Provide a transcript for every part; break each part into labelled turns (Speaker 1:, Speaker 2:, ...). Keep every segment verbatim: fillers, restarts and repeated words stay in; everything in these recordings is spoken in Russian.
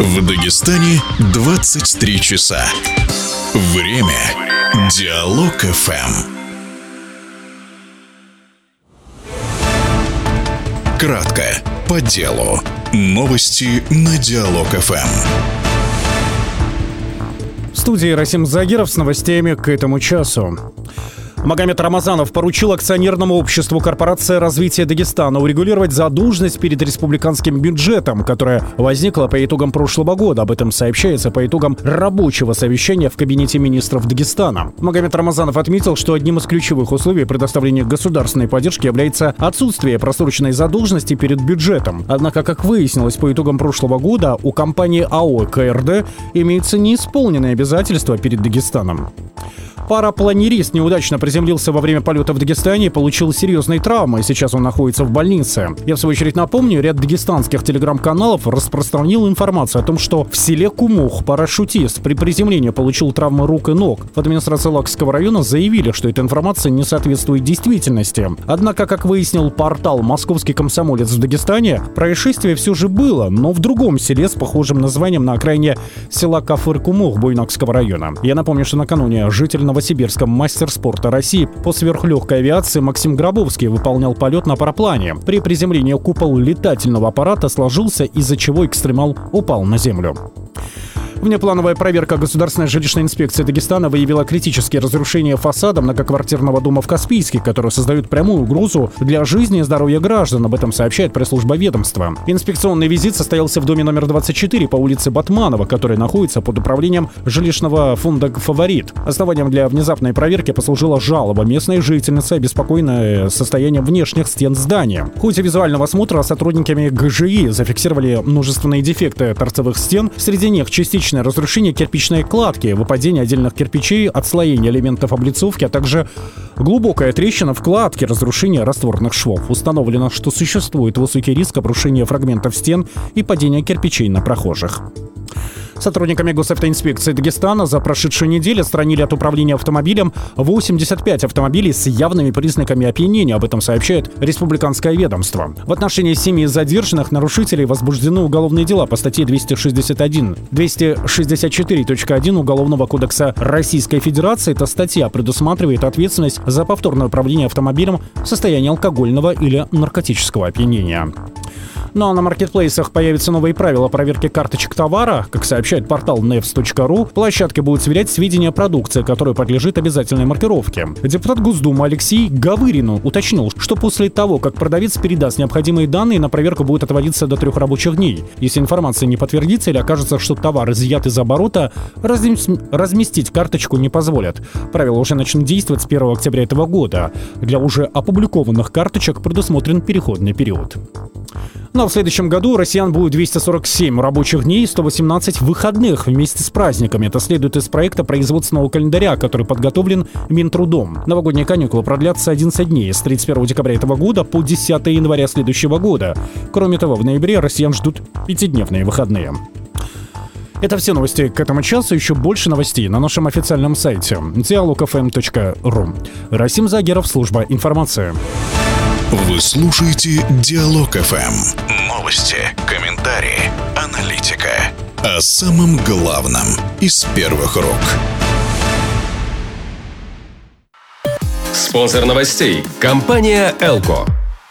Speaker 1: В Дагестане двадцать три часа. Время Диалог эф эм. Кратко, по делу. Новости на Диалог эф эм.
Speaker 2: В студии Расим Загиров с новостями к этому часу. Магомед Рамазанов поручил акционерному обществу «Корпорация развития Дагестана» урегулировать задолженность перед республиканским бюджетом, которая возникла по итогам прошлого года. Об этом сообщается по итогам рабочего совещания в кабинете министров Дагестана. Магомед Рамазанов отметил, что одним из ключевых условий предоставления государственной поддержки является отсутствие просроченной задолженности перед бюджетом. Однако, как выяснилось по итогам прошлого года, у компании АО «КРД» имеются неисполненные обязательства перед Дагестаном. Парапланерист неудачно приземлился во время полета в Дагестане и получил серьезные травмы, и сейчас он находится в больнице. Я, в свою очередь, напомню, ряд дагестанских телеграм-каналов распространил информацию о том, что в селе Кумух парашютист при приземлении получил травмы рук и ног. В администрации Лакского района заявили, что эта информация не соответствует действительности. Однако, как выяснил портал «Московский комсомолец» в Дагестане, происшествие все же было, но в другом селе с похожим названием на окраине села Кафыр-Кумух Буйнакского района. Я напомню, что накануне житель Новосибирска, мастер спорта России по сверхлегкой авиации Максим Гробовский выполнял полет на параплане. При приземлении купол летательного аппарата сложился, из-за чего экстремал упал на землю. Внеплановая проверка Государственной жилищной инспекции Дагестана выявила критические разрушения фасада многоквартирного дома в Каспийске, которые создают прямую угрозу для жизни и здоровья граждан. Об этом сообщает пресс-служба ведомства. Инспекционный визит состоялся в доме номер двадцать четыре по улице Батманова, который находится под управлением жилищного фонда «Фаворит». Основанием для внезапной проверки послужила жалоба местной жительницы, обеспокоенная состоянием внешних стен здания. В ходе визуального осмотра сотрудниками ГЖИ зафиксировали множественные дефекты торцевых стен, среди них частично разрушение кирпичной кладки, выпадение отдельных кирпичей, отслоение элементов облицовки, а также глубокая трещина в кладке, разрушение растворных швов. Установлено, что существует высокий риск обрушения фрагментов стен и падения кирпичей на прохожих. Сотрудниками госавтоинспекции Дагестана за прошедшую неделю отстранили от управления автомобилем восемьдесят пять автомобилей с явными признаками опьянения. Об этом сообщает республиканское ведомство. В отношении семи задержанных нарушителей возбуждены уголовные дела по статье двести шестьдесят один, двести шестьдесят четыре точка один Уголовного кодекса Российской Федерации. Эта статья предусматривает ответственность за повторное управление автомобилем в состоянии алкогольного или наркотического опьянения. Ну а на маркетплейсах появятся новые правила проверки карточек товара. Как сообщает портал невс точка ру, площадки будут сверять сведения о продукции, которая подлежит обязательной маркировке. Депутат Госдумы Алексей Гавырин уточнил, что после того, как продавец передаст необходимые данные, на проверку будет отводиться до трех рабочих дней. Если информация не подтвердится или окажется, что товар изъят из оборота, разместить карточку не позволят. Правила уже начнут действовать с первого октября этого года. Для уже опубликованных карточек предусмотрен переходный период. Но в следующем году у россиян будет двести сорок семь рабочих дней и сто восемнадцать выходных вместе с праздниками. Это следует из проекта производственного календаря, который подготовлен Минтрудом. Новогодние каникулы продлятся одиннадцать дней с тридцать первого декабря этого года по десятого января следующего года. Кроме того, в ноябре россиян ждут пятидневные выходные. Это все новости к этому часу. Еще больше новостей на нашем официальном сайте диалог эф эм точка ру. Расим Загиров, служба информации.
Speaker 1: Вы слушаете Диалог эф эм. Новости, комментарии, аналитика. О самом главном из первых рук.
Speaker 3: Спонсор новостей – компания «Элко».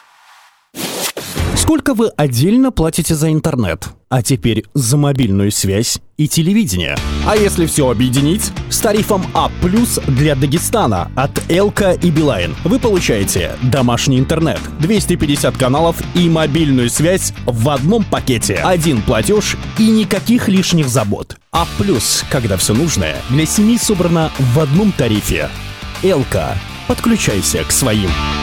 Speaker 2: Сколько вы отдельно платите за интернет? А теперь за мобильную связь и телевидение. А если все объединить? С тарифом А плюс для Дагестана от Элко и Билайн вы получаете домашний интернет, двести пятьдесят каналов и мобильную связь в одном пакете. Один платеж и никаких лишних забот. А плюс, когда все нужное для семьи собрано в одном тарифе. Элко. Подключайся к своим.